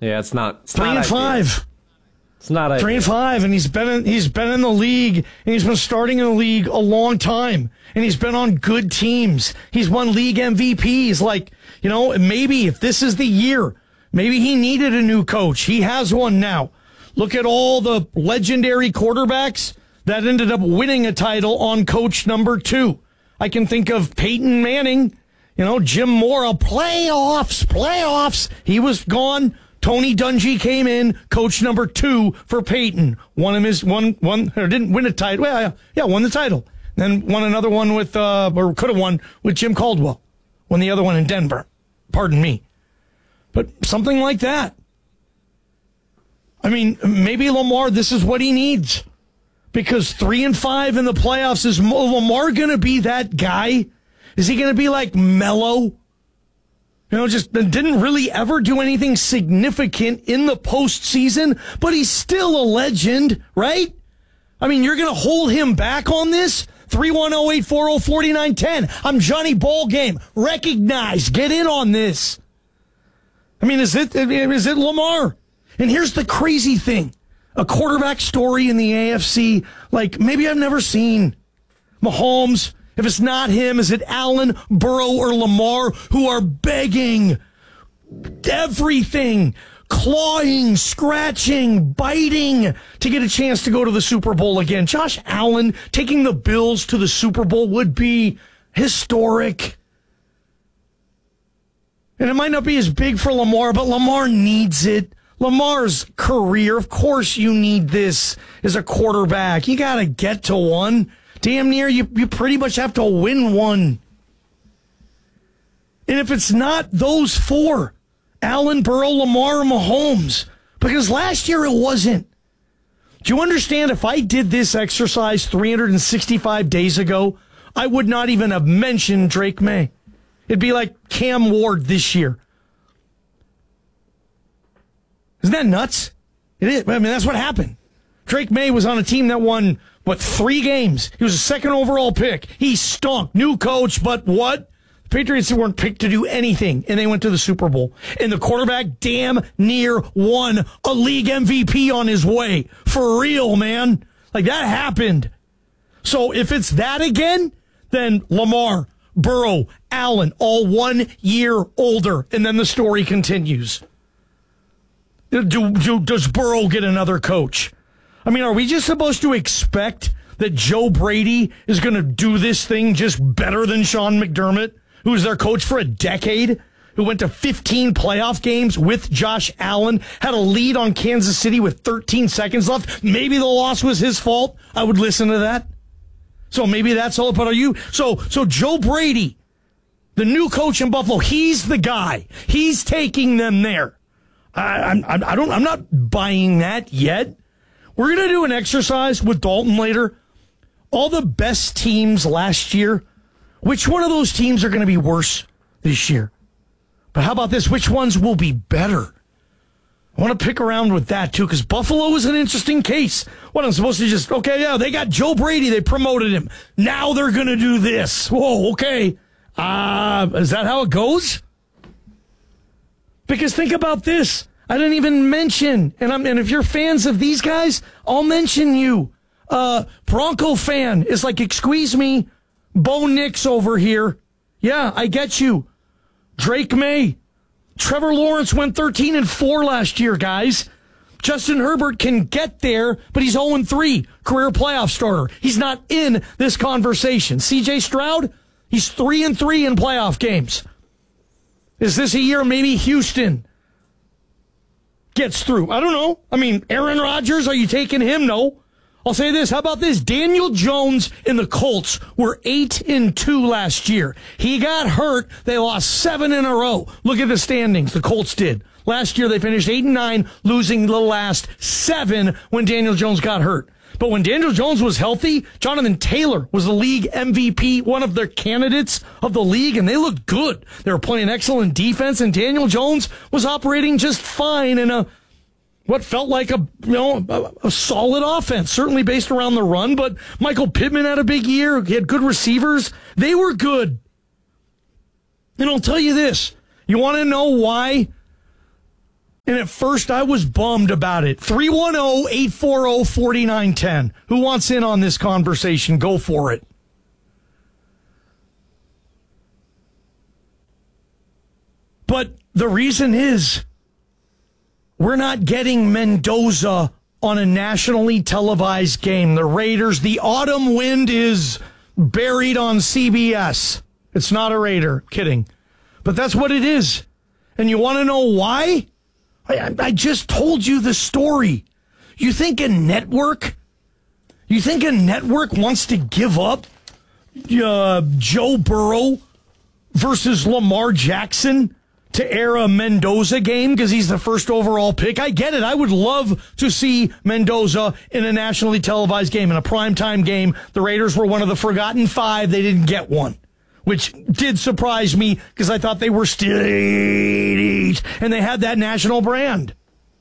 Yeah, it's not. 3-5. It's not 3-5, and he's been in the league, and he's been starting in the league a long time, and he's been on good teams. He's won league MVPs. Like, maybe if this is the year, maybe he needed a new coach. He has one now. Look at all the legendary quarterbacks that ended up winning a title on coach number 2. I can think of Peyton Manning, Jim Mora, playoffs. He was gone. Tony Dungy came in, coach number 2 for Peyton. Didn't win a title. Well, yeah, won the title. Then won another one with, or could have won with Jim Caldwell. Won the other one in Denver. Pardon me. But something like that. I mean, maybe Lamar, this is what he needs. Because 3-5 in the playoffs, is Lamar going to be that guy? Is he going to be like Melo? Just didn't really ever do anything significant in the postseason, but he's still a legend, right? I mean, you're going to hold him back on this? 310-840-4910. I'm Johnny Ballgame. Recognize. Get in on this. I mean, is it Lamar? And here's the crazy thing. A quarterback story in the AFC, like maybe I've never seen. Mahomes. If it's not him, is it Allen, Burrow, or Lamar who are begging everything, clawing, scratching, biting to get a chance to go to the Super Bowl again? Josh Allen taking the Bills to the Super Bowl would be historic. And it might not be as big for Lamar, but Lamar needs it. Lamar's career, of course you need this as a quarterback. You got to get to one. Damn near, you pretty much have to win one. And if it's not those 4, Allen, Burrow, Lamar, or Mahomes, because last year it wasn't. Do you understand if I did this exercise 365 days ago, I would not even have mentioned Drake May. It'd be like Cam Ward this year. Isn't that nuts? It is. I mean, that's what happened. Drake May was on a team that won, 3 games? He was a second overall pick. He stunk. New coach, but what? The Patriots weren't picked to do anything, and they went to the Super Bowl. And the quarterback damn near won a league MVP on his way. For real, man. Like, that happened. So if it's that again, then Lamar, Burrow, Allen, all 1 year older, and then the story continues. Does Burrow get another coach? I mean, are we just supposed to expect that Joe Brady is going to do this thing just better than Sean McDermott, who was their coach for a decade, who went to 15 playoff games with Josh Allen, had a lead on Kansas City with 13 seconds left? Maybe the loss was his fault. I would listen to that. So maybe that's all. But are you? So Joe Brady, the new coach in Buffalo, he's the guy. He's taking them there. I'm not buying that yet. We're going to do an exercise with Dalton later. All the best teams last year, which one of those teams are going to be worse this year? But how about this? Which ones will be better? I want to pick around with that, too, because Buffalo is an interesting case. What, I'm supposed to just, they got Joe Brady. They promoted him. Now they're going to do this. Whoa, okay. Is that how it goes? Because think about this. I didn't even mention, and if you're fans of these guys, I'll mention you. Bronco fan is like, excuse me, Bo Nix over here. Yeah, I get you. Drake May. Trevor Lawrence went 13-4 last year, guys. Justin Herbert can get there, but he's 0-3, career playoff starter. He's not in this conversation. CJ Stroud, he's 3-3 in playoff games. Is this a year maybe Houston gets through? I don't know. I mean, Aaron Rodgers, are you taking him? No. I'll say this. How about this? Daniel Jones and the Colts were 8-2 last year. He got hurt. They lost 7 in a row. Look at the standings. The Colts did. Last year they finished 8-9, losing the last 7 when Daniel Jones got hurt. But when Daniel Jones was healthy, Jonathan Taylor was the league MVP, one of their candidates of the league, and they looked good. They were playing excellent defense, and Daniel Jones was operating just fine in what felt like a solid offense, certainly based around the run. But Michael Pittman had a big year. He had good receivers. They were good. And I'll tell you this. You want to know why? And at first, I was bummed about it. 310-840-4910. Who wants in on this conversation? Go for it. But the reason is we're not getting Mendoza on a nationally televised game. The Raiders, the autumn wind is buried on CBS. It's not a Raider. Kidding. But that's what it is. And you want to know why? I just told you the story. You think a network wants to give up Joe Burrow versus Lamar Jackson to air a Mendoza game because he's the first overall pick? I get it. I would love to see Mendoza in a nationally televised game, in a primetime game. The Raiders were one of the forgotten five. They didn't get one, which did surprise me because I thought they were still 8 and they had that national brand.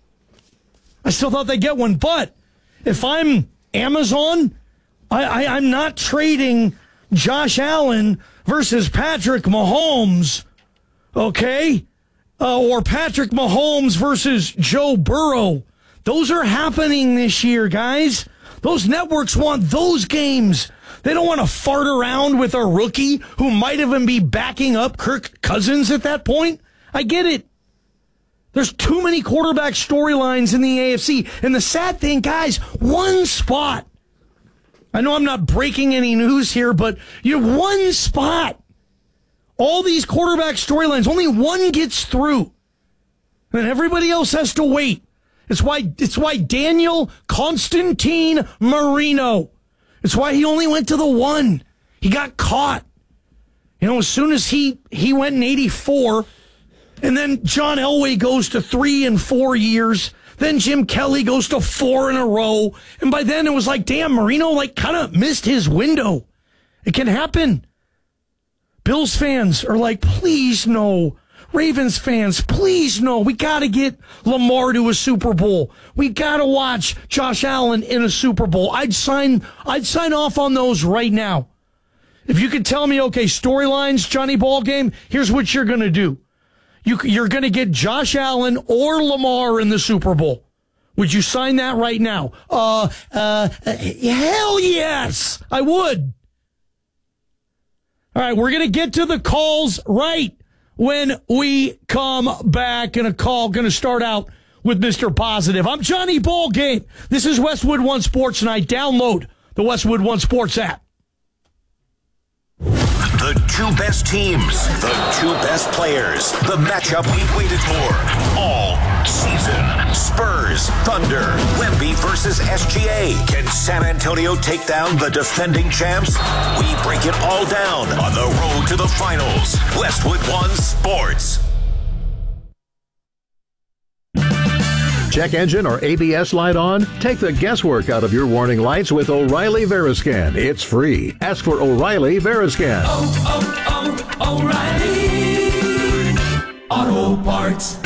I still thought they'd get one. But if I'm Amazon, I'm not trading Josh Allen versus Patrick Mahomes, okay? Or Patrick Mahomes versus Joe Burrow. Those are happening this year, guys. Those networks want those games. They don't want to fart around with a rookie who might even be backing up Kirk Cousins at that point. I get it. There's too many quarterback storylines in the AFC. And the sad thing, guys, one spot. I know I'm not breaking any news here, but one spot. All these quarterback storylines, only one gets through. And everybody else has to wait. It's why Daniel Constantine Marino. It's why he only went to the one. He got caught. As soon as he went in 84, and then John Elway goes to 3 and 4 years. Then Jim Kelly goes to 4 in a row. And by then it was like, damn, Marino kind of missed his window. It can happen. Bills fans are like, please no. Ravens fans, please no. We got to get Lamar to a Super Bowl. We got to watch Josh Allen in a Super Bowl. I'd sign off on those right now. If you could tell me, okay, storylines, Johnny Ballgame, here's what you're going to do. You're going to get Josh Allen or Lamar in the Super Bowl. Would you sign that right now? Hell yes, I would. All right, we're going to get to the calls right when we come back. And a call going to start out with Mr. Positive. I'm Johnny Ballgame. This is Westwood One Sports, and I download the Westwood One Sports app. The two best teams, the two best players, the matchup we've waited for all season. Spurs, Thunder, Wemby versus SGA. Can San Antonio take down the defending champs? We break it all down on the road to the finals. Westwood One Sports. Check engine or ABS light on? Take the guesswork out of your warning lights with O'Reilly Veriscan. It's free. Ask for O'Reilly Veriscan. O'Reilly Auto Parts.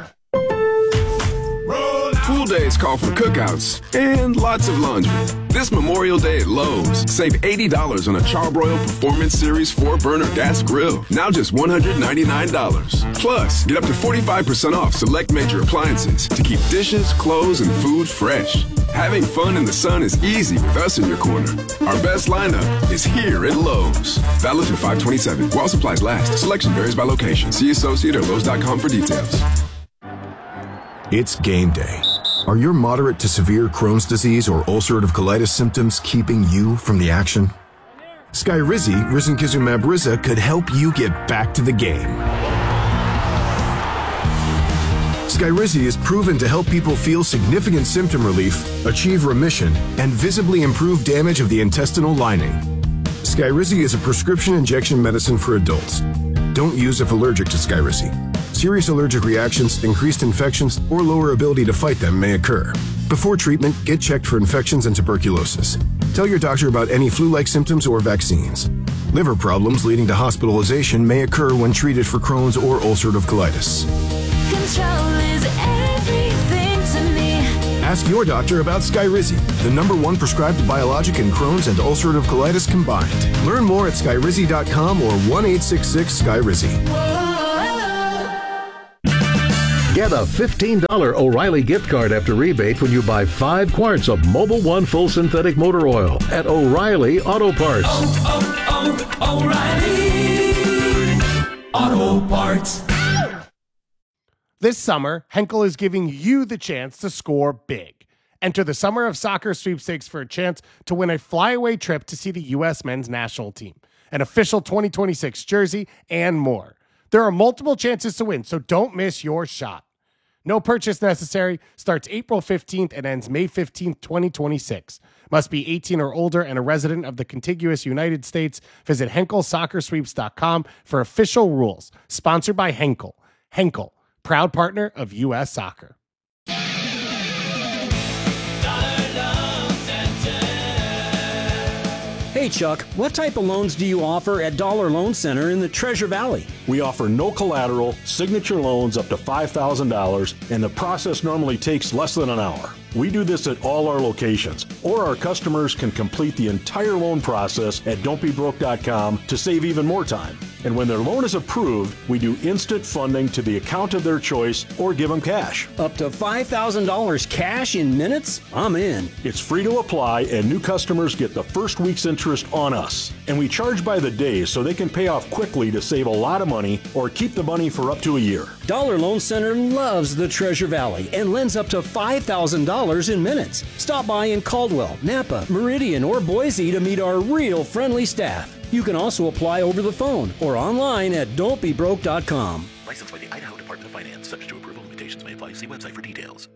Pool days call for cookouts and lots of laundry. This Memorial Day at Lowe's, save $80 on a Charbroil Performance Series 4-burner gas grill. Now just $199. Plus, get up to 45% off select major appliances to keep dishes, clothes, and food fresh. Having fun in the sun is easy with us in your corner. Our best lineup is here at Lowe's. Valid through 5/27. While supplies last. Selection varies by location. See associate or Lowe's.com for details. It's game day. Are your moderate to severe Crohn's disease or ulcerative colitis symptoms keeping you from the action? Skyrizi, risankizumab Riza, could help you get back to the game. Skyrizi is proven to help people feel significant symptom relief, achieve remission, and visibly improve damage of the intestinal lining. Skyrizi is a prescription injection medicine for adults. Don't use if allergic to Skyrizi. Serious allergic reactions, increased infections, or lower ability to fight them may occur. Before treatment, get checked for infections and tuberculosis. Tell your doctor about any flu-like symptoms or vaccines. Liver problems leading to hospitalization may occur when treated for Crohn's or ulcerative colitis. Control is everything to me. Ask your doctor about Skyrizi, the #1 prescribed biologic in Crohn's and ulcerative colitis combined. Learn more at skyrizi.com or 1-866-SKYRIZI. Get a $15 O'Reilly gift card after rebate when you buy 5 quarts of Mobil 1 full synthetic motor oil at O'Reilly Auto Parts. O'Reilly Auto Parts. This summer, Henkel is giving you the chance to score big. Enter the Summer of Soccer sweepstakes for a chance to win a flyaway trip to see the U.S. men's national team, an official 2026 jersey, and more. There are multiple chances to win, so don't miss your shot. No purchase necessary. Starts April 15th and ends May 15th, 2026. Must be 18 or older and a resident of the contiguous United States. Visit HenkelSoccerSweeps.com for official rules. Sponsored by Henkel. Henkel, proud partner of U.S. Soccer. Hey Chuck, what type of loans do you offer at Dollar Loan Center in the Treasure Valley? We offer no collateral, signature loans up to $5,000, and the process normally takes less than an hour. We do this at all our locations, or our customers can complete the entire loan process at don'tbebroke.com to save even more time. And when their loan is approved, we do instant funding to the account of their choice or give them cash. Up to $5,000 cash in minutes? I'm in. It's free to apply, and new customers get the first week's interest on us. And we charge by the day so they can pay off quickly to save a lot of money or keep the money for up to a year. Dollar Loan Center loves the Treasure Valley and lends up to $5,000 in minutes. Stop by in Caldwell, Napa, Meridian, or Boise to meet our real friendly staff. You can also apply over the phone or online at don'tbebroke.com. Licensed by the Idaho Department of Finance. Subject to approval. Limitations may apply. See website for details.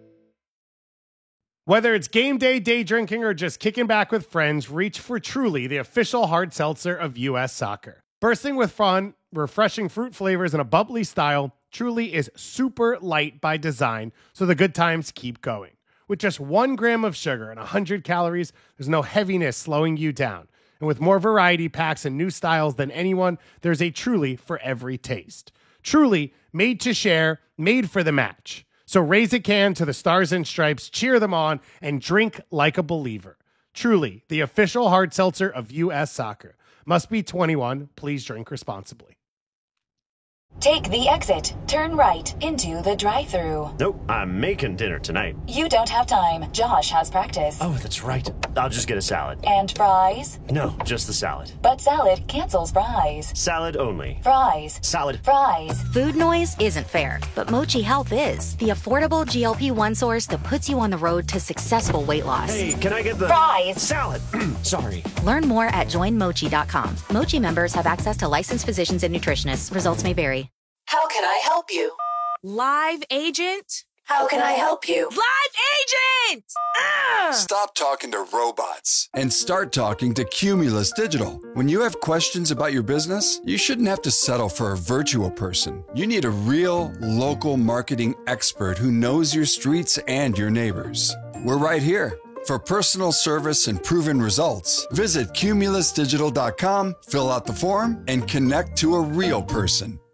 Whether it's game day, day drinking, or just kicking back with friends, reach for Truly, the official hard seltzer of U.S. Soccer. Bursting with fun, refreshing fruit flavors, and a bubbly style, Truly is super light by design, so the good times keep going. With just 1 gram of sugar and 100 calories, there's no heaviness slowing you down. And with more variety packs and new styles than anyone, there's a Truly for every taste. Truly, made to share, made for the match. So raise a can to the Stars and Stripes, cheer them on, and drink like a believer. Truly, the official hard seltzer of U.S. Soccer. Must be 21. Please drink responsibly. Take the exit. Turn right into the drive-thru. Nope, I'm making dinner tonight. You don't have time. Josh has practice. Oh, that's right. I'll just get a salad. And fries? No, just the salad. But salad cancels fries. Salad only. Fries. Salad. Fries. Food noise isn't fair, but Mochi Health is. The affordable GLP-1 source that puts you on the road to successful weight loss. Hey, can I get the fries? Salad. Sorry. Learn more at joinmochi.com. Mochi members have access to licensed physicians and nutritionists. Results may vary. How can I help you? Live agent? How can I help you? Live agent! Stop talking to robots and start talking to Cumulus Digital. When you have questions about your business, you shouldn't have to settle for a virtual person. You need a real, local marketing expert who knows your streets and your neighbors. We're right here. For personal service and proven results, visit cumulusdigital.com, fill out the form, and connect to a real person.